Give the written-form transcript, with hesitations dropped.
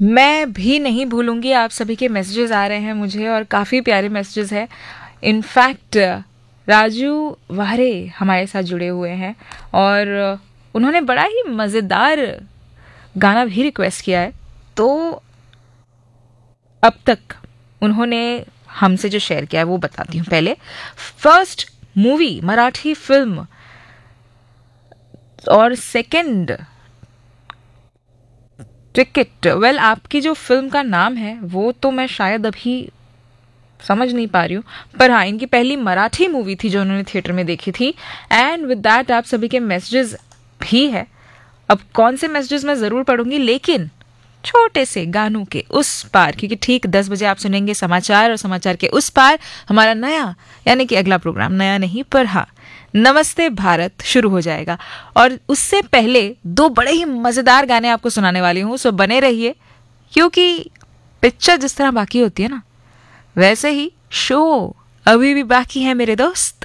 मैं भी नहीं भूलूंगी, आप सभी के मैसेजेस आ रहे हैं मुझे और काफ़ी प्यारे मैसेजेस हैं। इनफैक्ट राजू वाहरे हमारे साथ जुड़े हुए हैं और उन्होंने बड़ा ही मज़ेदार गाना भी रिक्वेस्ट किया है। तो अब तक उन्होंने हमसे जो शेयर किया है वो बताती हूँ। पहले फर्स्ट मूवी मराठी फिल्म और सेकंड टिकट। वेल, आपकी जो फिल्म का नाम है वो तो मैं शायद अभी समझ नहीं पा रही हूँ, पर हाँ, इनकी पहली मराठी मूवी थी जो उन्होंने थिएटर में देखी थी। एंड विद दैट आप सभी के मैसेजेस भी है। अब कौन से मैसेजेस मैं ज़रूर पढ़ूंगी, लेकिन छोटे से गानों के उस पार, क्योंकि ठीक 10 बजे आप सुनेंगे समाचार और समाचार के उस पार हमारा नया, यानी कि अगला प्रोग्राम, नया नहीं पर हाँ, नमस्ते भारत शुरू हो जाएगा। और उससे पहले दो बड़े ही मज़ेदार गाने आपको सुनाने वाली हूँ, सो बने रहिए, क्योंकि पिक्चर जिस तरह बाकी होती है ना, वैसे ही शो अभी भी बाकी है मेरे दोस्त।